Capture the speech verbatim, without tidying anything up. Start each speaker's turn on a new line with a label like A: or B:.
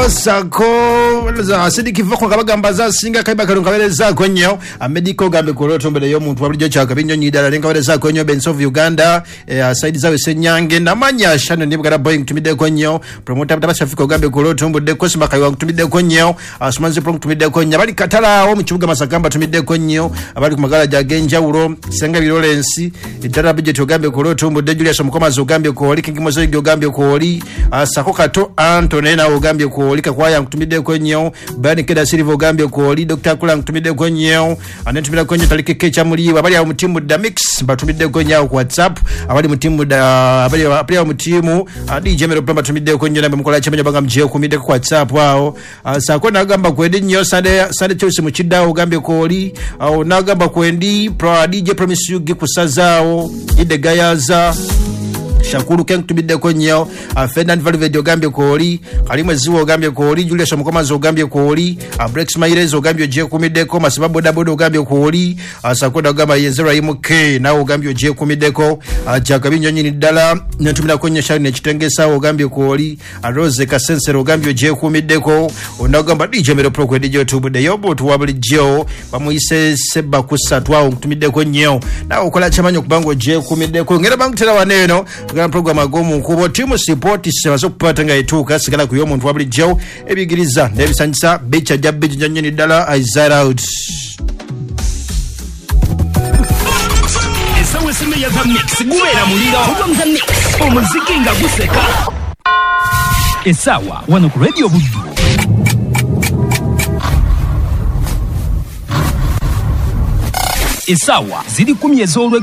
A: nnyo sako asidiki voko ngabagamba za singa kaiba kalunga beleza ko nnyo amediko gambe kulotombele yo muntu wabulijjo chaka binyo nyidala lenga beleza ko nnyo Benso of Uganda eh, side zawe senyange namanya shano ndibugara boy kutumide ko nnyo promoter tabashafiko gambe kulotombode ko simaka yo kutumide ko nnyo asumanze pro kutumide ko nnyo bali katala wo mu kibuga Masakamba tumide ko nnyo abali ku magala jagenja ulo senga bilolensi itara budget gambe kulotombode Julius Mukomazo gambe ko oli King Mozo gambe ko oli sako kato Antone na ogambye ko oli kakwaya kutumide ko nnyo bani keda Silver gambye ko oli Doctor Kula kutumide ko nnyo anetumira ko nnyo talikeke cha muliwa abali mu timu da mix batumide ko nnyo ku WhatsApp abali mu timu da abali abali mu timu D J Mero Plumber tumide ko nnyo nambe mukola chemenya banga mje kumide ku WhatsApp wao sako nagamba kwedi nnyo sande sande cyose mu kidawo gambye ko oli au nagamba kwendi pro D J Promise you gikusazao ide gayaza Shakuru Ken tubide ko nnyo Ferdinand Valverde ogambye ko oli Kalimwe Ziwo ogambye ko oli Julius Mukomazo ogambye ko oli Brex Mairez ogambye je kumideko Masibabu Dabodo ogambye ko oli Sakoda ogamba Yezera Imuke na ogambye je kumideko Jakabinyo nyini dala netumira ko nyesha ne kitengesa ogambye ko oli Rose Kasensero ogambye je kumideko onagamba D J Mero Pro ko D J tubude yobo tuwabuli jo bamuyise seba kusatwa okutumideko nnyo na okola chamanyo kubango je kumideko ngera bangu tera waneno Grand program agomu kubo timu support sebazo kupata nga etuka sigala kuyo muntu wabuli jo ebigiriza nebisanyisa becha jabbe nyanyini dala Isaiah out
B: esawe sime ya mix gubera mulira kuba mix omuziki nga guseka esawa wano ku radio buddu esawa zili kumyezo